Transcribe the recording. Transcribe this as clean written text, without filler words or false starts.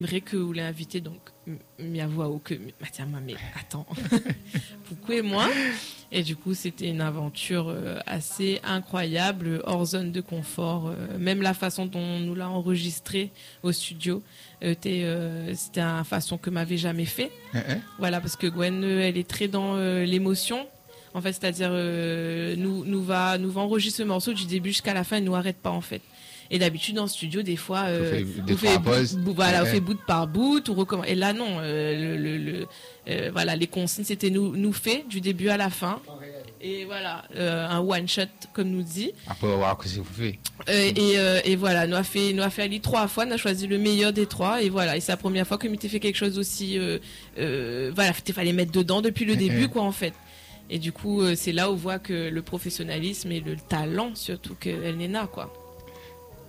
J'aimerais que vous l'invitez donc ma voix au que mais attends pourquoi moi et du coup c'était une aventure assez incroyable hors zone de confort, même la façon dont on nous l'a enregistré au studio c'était une façon que m'avait jamais fait. Voilà, parce que Gwen elle est très dans l'émotion en fait, c'est-à-dire nous va enregistrer le morceau du début jusqu'à la fin, elle nous arrête pas en fait. Et d'habitude, dans le studio, des fois, on fait bout par bout, on recommence. Et là, non, voilà, les consignes, c'était nous fait du début à la fin. Et voilà, un one shot, comme nous dit. Après, voir que c'est vous fait. Et voilà, nous a fait aller 3 fois, nous a choisi le meilleur des 3. Et voilà, et c'est la première fois que m'était fait quelque chose aussi, voilà, il fallait mettre dedans depuis le début, quoi, en fait. Et du coup, c'est là où on voit que le professionnalisme et le talent, surtout, qu'elle n'est là, quoi.